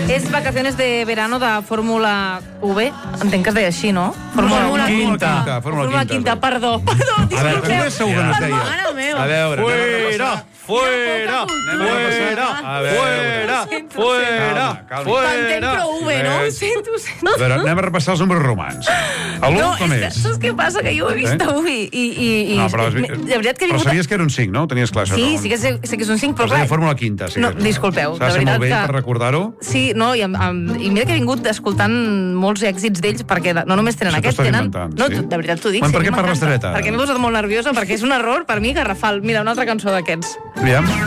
És Vacaciones de Verano de Fórmula V. Entenc que es deia així, no? Fórmula Quinta, perdó. A veure, tu és segur que no es deia. Mare meva. A veure, Fuera! Entenc prou V, no? Ho sento. A veure, anem a repassar els números romans. L'1 com és? Saps què passa? Que jo ho he vist avui i No, però de veritat que he però vingut... sabies que era un 5, no? Ho tenies clar, això. Sí, sí que sé que és un 5, però Però clar... Fórmula Quinta, sí. No, disculpeu, s'ha de ser de molt veritat vell que- per recordar-ho. Sí, no, i mira que he vingut escoltant molts èxits d'ells, perquè no només tenen Això aquest, t'ho estàs tenen... inventant, No, sí? de veritat t'ho dic. Bueno, per sí, què parles m'encanta. dreta? Perquè m'he posat molt nerviosa, perquè és un error per mi garrafal. Mira, una altra cançó d'aquests. Aviam.